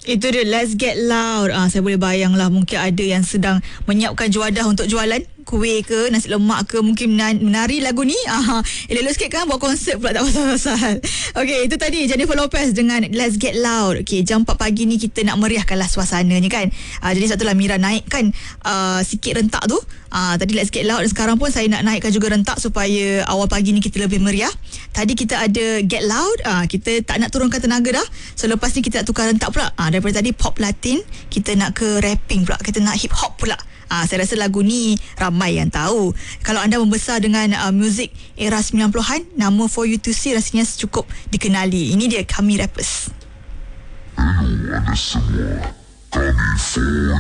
Itu dia, Let's Get Loud. Saya boleh bayang lah, mungkin ada yang sedang menyiapkan juadah untuk jualan kuih ke, nasi lemak ke, mungkin menari lagu ni. Elok-elok sikit kan, buat konsert pula tak pasal-pasal. Okey, itu tadi Jennifer Lopez dengan Let's Get Loud. Okey, jam 4 pagi ni kita nak meriahkanlah suasananya kan. Jadi satulah Mira naikkan sikit rentak tu. Tadi Let's Get Loud, sekarang pun saya nak naikkan juga rentak supaya awal pagi ni kita lebih meriah. Tadi kita ada Get Loud, kita tak nak turunkan tenaga dah. So lepas ni kita nak tukar rentak pula. Daripada tadi pop latin, kita nak ke rapping pula, kita nak hip hop pula. Saya rasa lagu ni ramai yang tahu. Kalau anda membesar dengan muzik era 90-an, nama For You To See rasanya cukup dikenali. Ini dia, kami rappers. Ada semua, kami For